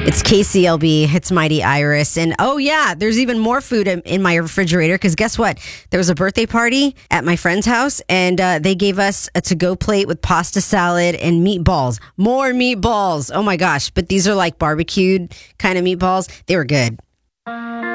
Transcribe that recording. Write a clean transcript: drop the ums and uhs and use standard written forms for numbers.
It's KCLB. It's Mighty Iris. And oh, yeah, there's even more food in my refrigerator because guess what? There was a birthday party at my friend's house and they gave us a to-go plate with pasta salad and meatballs. More meatballs. Oh, my gosh. But these are like barbecued kind of meatballs. They were good.